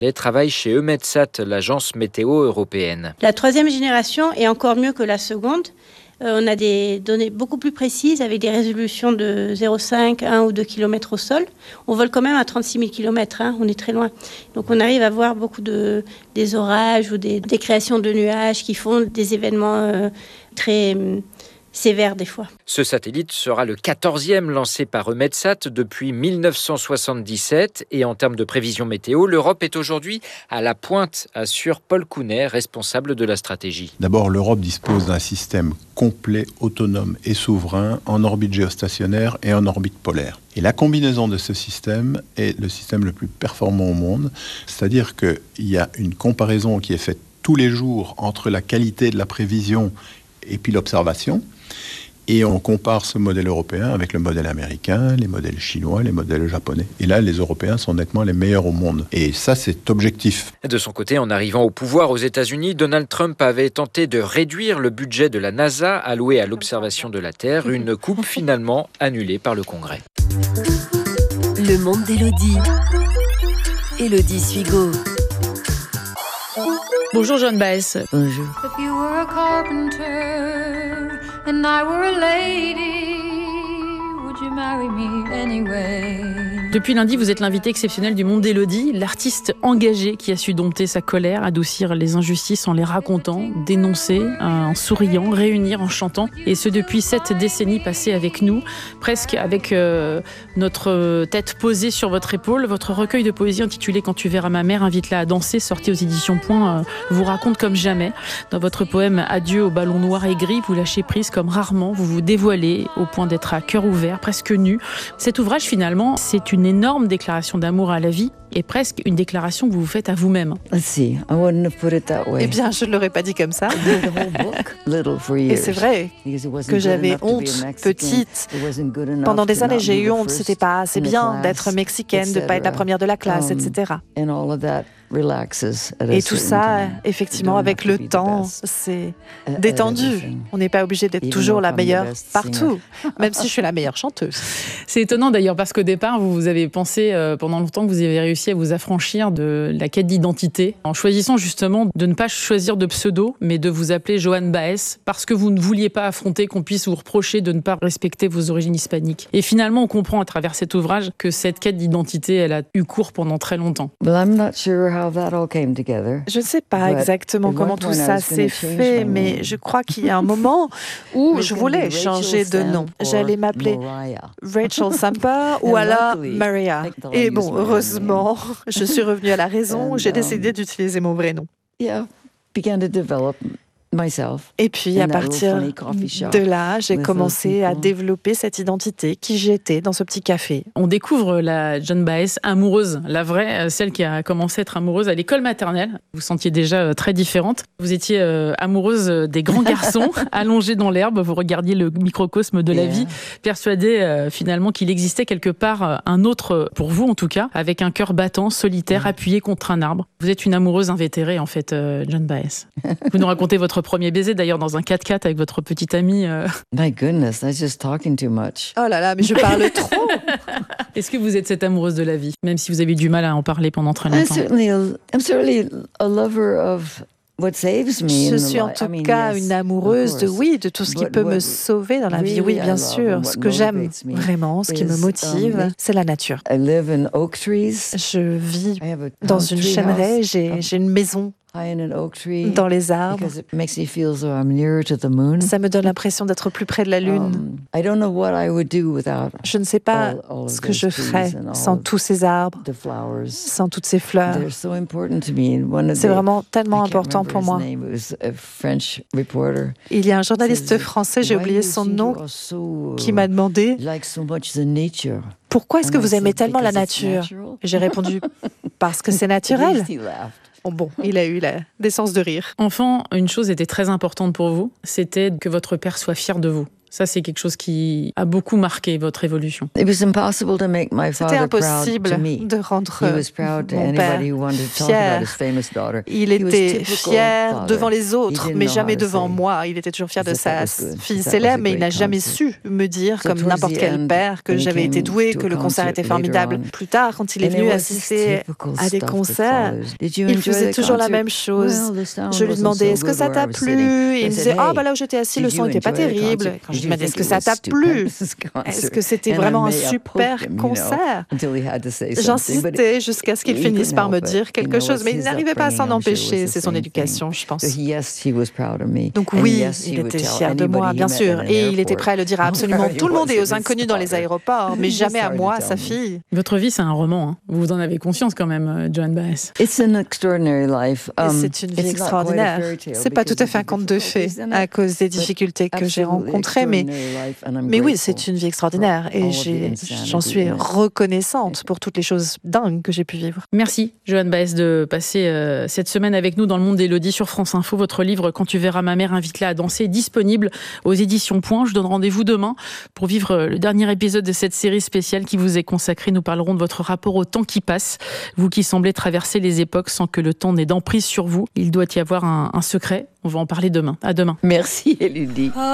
Elle travaille chez EUMETSAT, l'agence météo européenne. La troisième génération est encore mieux que la seconde. On a des données beaucoup plus précises avec des résolutions de 0,5, 1 ou 2 km au sol. On vole quand même à 36 000 km, on est très loin. Donc on arrive à voir beaucoup des orages ou des créations de nuages qui font des événements très sévères des fois. Ce satellite sera le 14e lancé par EUMETSAT depuis 1977. Et en termes de prévision météo, l'Europe est aujourd'hui à la pointe, assure Paul Counet, responsable de la stratégie. D'abord, l'Europe dispose d'un système complet, autonome et souverain en orbite géostationnaire et en orbite polaire. Et la combinaison de ce système est le système le plus performant au monde. C'est-à-dire qu'il y a une comparaison qui est faite tous les jours entre la qualité de la prévision et puis l'observation. Et on compare ce modèle européen avec le modèle américain, les modèles chinois, les modèles japonais. Et là, les Européens sont nettement les meilleurs au monde. Et ça, c'est objectif. De son côté, en arrivant au pouvoir aux États-Unis, Donald Trump avait tenté de réduire le budget de la NASA alloué à l'observation de la Terre, une coupe finalement annulée par le Congrès. Le monde d'Élodie. Élodie Suigo. Bonjour Joan Baez. Bonjour. If you were a carpenter and I were a lady, would you marry me anyway? Depuis lundi, vous êtes l'invité exceptionnel du monde d'Élodie, l'artiste engagé qui a su dompter sa colère, adoucir les injustices en les racontant, dénoncer en souriant, réunir en chantant. Et ce depuis 7 décennies passées avec nous, presque avec notre tête posée sur votre épaule. Votre recueil de poésie intitulé « Quand tu verras ma mère, invite-la à danser », sorti aux éditions Point, vous raconte comme jamais. Dans votre poème « Adieu au ballon noir et gris », vous lâchez prise comme rarement, vous vous dévoilez au point d'être à cœur ouvert, presque nu. Cet ouvrage, finalement, c'est une énorme déclaration d'amour à la vie et presque une déclaration que vous vous faites à vous-même. Eh bien, je ne l'aurais pas dit comme ça. Et c'est vrai que j'avais honte, petite. Pendant des années, j'ai eu honte. C'était pas assez bien d'être mexicaine, de ne pas être la première de la classe, etc. Et tout ça, effectivement, avec le temps, c'est détendu. On n'est pas obligé d'être toujours la meilleure partout, même si je suis la meilleure chanteuse. C'est étonnant d'ailleurs, parce qu'au départ, vous avez pensé pendant longtemps que vous avez réussi à vous affranchir de la quête d'identité, en choisissant justement de ne pas choisir de pseudo, mais de vous appeler Joan Baez, parce que vous ne vouliez pas affronter qu'on puisse vous reprocher de ne pas respecter vos origines hispaniques. Et finalement, on comprend à travers cet ouvrage que cette quête d'identité, elle a eu cours pendant très longtemps. Je ne sais pas exactement comment tout ça s'est fait, mais je crois qu'il y a un moment où je voulais changer de nom. J'allais m'appeler Rachel Samper ou alors Maria. Et bon, heureusement, je suis revenue à la raison. J'ai décidé d'utiliser mon vrai nom. Et puis, à partir de là, j'ai commencé à développer cette identité qui j'étais dans ce petit café. On découvre la Joan Baez amoureuse, la vraie, celle qui a commencé à être amoureuse à l'école maternelle. Vous sentiez déjà très différente. Vous étiez amoureuse des grands garçons, allongés dans l'herbe. Vous regardiez le microcosme de la vie, persuadée finalement qu'il existait quelque part un autre, pour vous en tout cas, avec un cœur battant, solitaire, appuyé contre un arbre. Vous êtes une amoureuse invétérée, en fait, Joan Baez. Vous nous racontez votre premier baiser d'ailleurs dans un 4x4 avec votre petite amie. My goodness, that's just talking too much. Oh là là, mais je parle trop. Est-ce que vous êtes cette amoureuse de la vie, même si vous avez eu du mal à en parler pendant très longtemps? I'm certainly a lover of what saves me. Je suis en tout cas une amoureuse de tout ce qui peut me sauver dans la vie. Oui, bien sûr. Ce que j'aime vraiment, ce qui me motive, c'est la nature. Je vis dans une chêneraie, j'ai une maison dans les arbres. Ça me donne l'impression d'être plus près de la Lune. Je ne sais pas ce que je ferais sans tous ces arbres, sans toutes ces fleurs. C'est vraiment tellement important pour moi. Il y a un journaliste français, j'ai oublié son nom, qui m'a demandé « Pourquoi est-ce que vous aimez tellement la nature ?» J'ai répondu « Parce que c'est naturel ». Bon, il a eu la décence de rire. Enfant, une chose était très importante pour vous, c'était que votre père soit fier de vous. Ça, c'est quelque chose qui a beaucoup marqué votre évolution. C'était impossible de rendre mon père fier. Il était fier devant les autres, mais jamais devant moi. Il était toujours fier de sa fille célèbre, mais il n'a jamais su me dire, comme n'importe quel père, que j'avais été douée, que le concert était formidable. Plus tard, quand il est venu assister à des concerts, il faisait toujours la même chose. Je lui demandais, est-ce que ça t'a plu? Et il me disait, là où j'étais assis, le son n'était pas terrible. Quand je lui demandais, est-ce que ça t'a plu? Est-ce que c'était vraiment un super concert? J'insistais jusqu'à ce qu'il finisse par me dire quelque chose, mais il n'arrivait pas à s'en empêcher. C'est son éducation, je pense. Donc oui, il était fier de moi, bien sûr. Et il était prêt à le dire à absolument tout le monde et aux inconnus dans les aéroports, mais jamais à moi, sa fille. Votre vie, c'est un roman. Hein. Vous en avez conscience quand même, Joan Baez. C'est une vie extraordinaire. C'est pas tout à fait un conte de fées à cause des difficultés que j'ai rencontrées, mais oui, c'est une vie extraordinaire et j'en suis reconnaissante pour toutes les choses dingues que j'ai pu vivre. Merci, Joan Baez, de passer cette semaine avec nous dans le monde d'Élodie sur France Info. Votre livre « Quand tu verras ma mère, invite-la à danser » disponible aux éditions Point. Je donne rendez-vous demain pour vivre le dernier épisode de cette série spéciale qui vous est consacrée. Nous parlerons de votre rapport au temps qui passe, vous qui semblez traverser les époques sans que le temps n'ait d'emprise sur vous. Il doit y avoir un secret. On va en parler demain. À demain. Merci, Élodie.